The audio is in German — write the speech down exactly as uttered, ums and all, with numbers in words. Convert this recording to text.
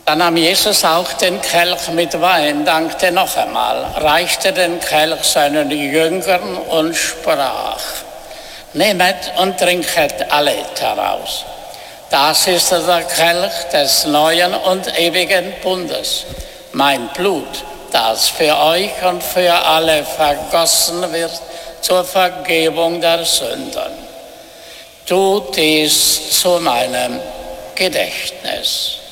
Dann nahm Jesus auch den Kelch mit Wein, dankte noch einmal, reichte den Kelch seinen Jüngern und sprach: Nehmet und trinket alle daraus. Das ist der Kelch des neuen und ewigen Bundes, mein Blut, das für euch und für alle vergossen wird zur Vergebung der Sünden. Tut dies zu meinem Gedächtnis.